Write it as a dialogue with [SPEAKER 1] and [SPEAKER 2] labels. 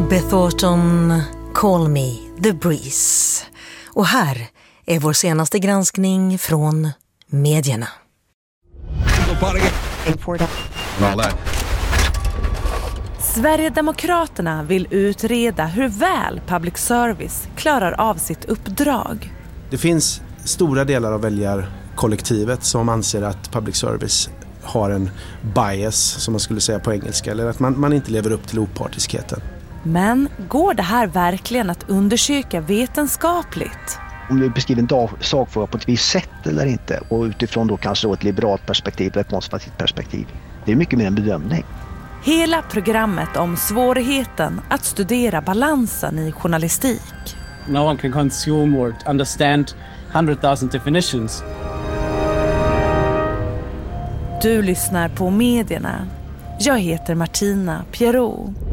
[SPEAKER 1] Beth Orton, Call Me The Breeze. Och här är vår senaste granskning från medierna.
[SPEAKER 2] Sverigedemokraterna vill utreda hur väl public service klarar av sitt uppdrag.
[SPEAKER 3] Det finns stora delar av väljarkollektivet som anser att public service har en bias, som man skulle säga på engelska, eller att man inte lever upp till opartiskheten.
[SPEAKER 2] Men går det här verkligen att undersöka vetenskapligt?
[SPEAKER 4] Om vi beskriver en sakfråga på ett visst sätt eller inte, och utifrån då kanske ett liberalt perspektiv eller ett konservativt perspektiv. Det är mycket mer en bedömning.
[SPEAKER 2] Hela programmet om svårigheten att studera balansen i journalistik.
[SPEAKER 5] No one can consume or understand 100,000 definitions.
[SPEAKER 2] Du lyssnar på medierna. Jag heter Martina Pierrot.